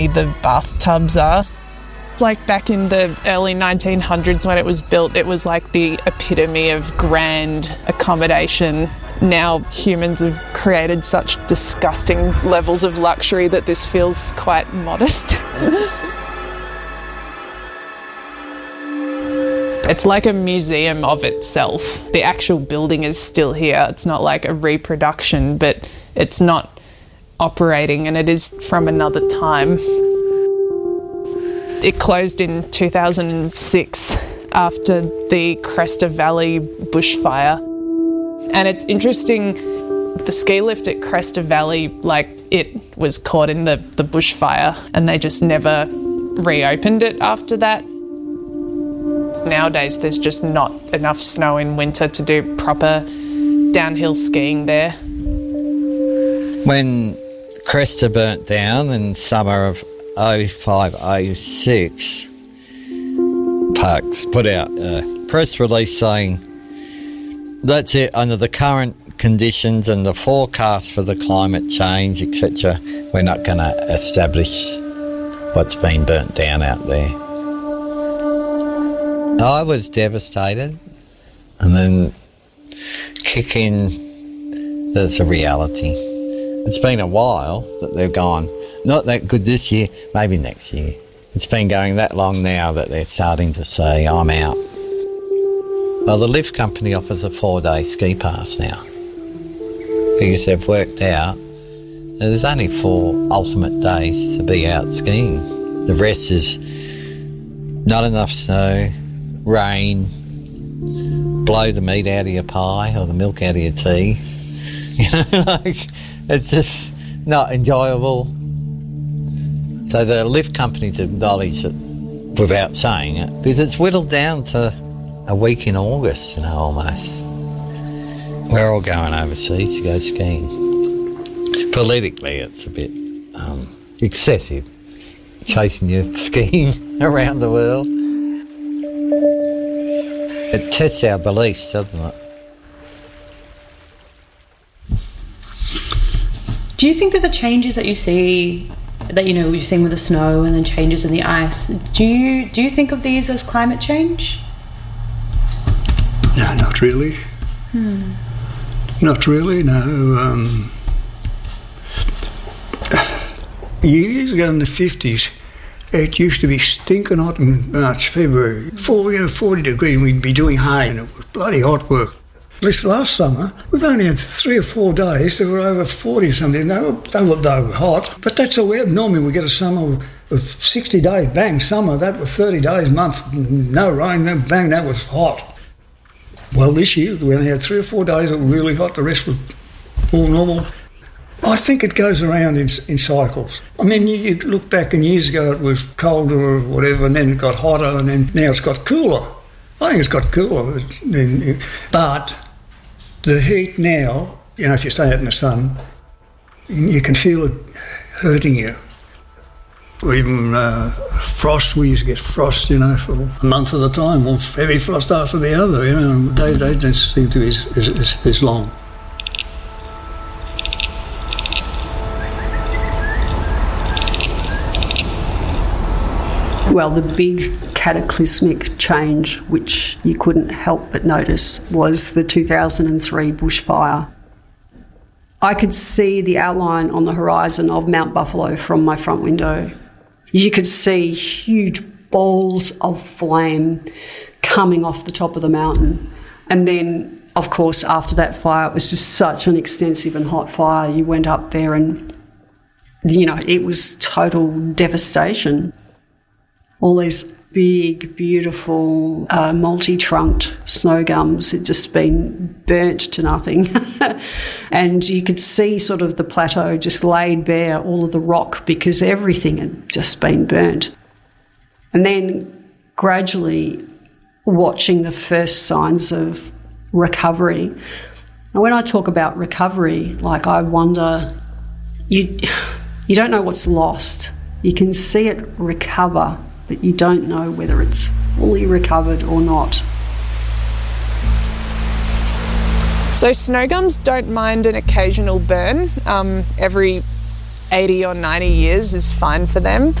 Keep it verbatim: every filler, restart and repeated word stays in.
the bathtubs are. It's like back in the early nineteen hundreds when it was built, it was like the epitome of grand accommodation. Now humans have created such disgusting levels of luxury that this feels quite modest. It's like a museum of itself. The actual building is still here. It's not like a reproduction, but it's not operating, and it is from another time. It closed in two thousand six after the Cresta Valley bushfire. And it's interesting, the ski lift at Cresta Valley, like, it was caught in the, the bushfire and they just never reopened it after that. Nowadays, there's just not enough snow in winter to do proper downhill skiing there. When Cresta burnt down in summer of oh five oh six, Parks put out a press release saying, that's it, under the current conditions and the forecast for the climate change, et cetera, we're not going to establish what's been burnt down out there. I was devastated, and then kick in, that's a reality. It's been a while that they've gone, not that good this year, maybe next year. It's been going that long now that they're starting to say, I'm out. Well, the lift company offers a four-day ski pass now because they've worked out that there's only four ultimate days to be out skiing. The rest is not enough snow, rain, blow the meat out of your pie or the milk out of your tea. You know, like, it's just not enjoyable. So the lift companies acknowledge it without saying it, because it's whittled down to a week in August, you know, almost. We're all going overseas to go skiing. Politically, it's a bit um, excessive, chasing you skiing around the world. It tests our beliefs, doesn't it? Do you think that the changes that you see, that, you know, you've seen with the snow and then changes in the ice, do you do you think of these as climate change? No, not really. Hmm. Not really, no. Um, years ago in the fifties, it used to be stinking hot in March, February. Four, you know, forty degrees, and we'd be doing hay, and it was bloody hot work. This last summer, we've only had three or four days that were over forty or something. They were, they were, they were hot, but that's all we have. Normally we get a summer of sixty days, bang, summer. That was thirty days, month, no rain, bang, that was hot. Well, this year we only had three or four days that were really hot, the rest were all normal. I think it goes around in, in cycles. I mean, you, you look back and years ago it was colder or whatever, and then it got hotter, and then now it's got cooler. I think it's got cooler. But the heat now, you know, if you stay out in the sun, you can feel it hurting you. Or even uh, frost, we used to get frost, you know, for a month at a time, one heavy frost after the other, you know. They, they don't seem to be as, as, as long. Well, the big cataclysmic change, which you couldn't help but notice, was the two thousand three bushfire. I could see the outline on the horizon of Mount Buffalo from my front window. You could see huge balls of flame coming off the top of the mountain. And then, of course, after that fire, it was just such an extensive and hot fire. You went up there and, you know, it was total devastation. All these big, beautiful, uh, multi-trunked snow gums had just been burnt to nothing. And you could see sort of the plateau just laid bare, all of the rock, because everything had just been burnt. And then gradually watching the first signs of recovery. And when I talk about recovery, like, I wonder, you, you don't know what's lost. You can see it recover, but you don't know whether it's fully recovered or not. So snow gums don't mind an occasional burn. Um, every eighty or ninety years is fine for them.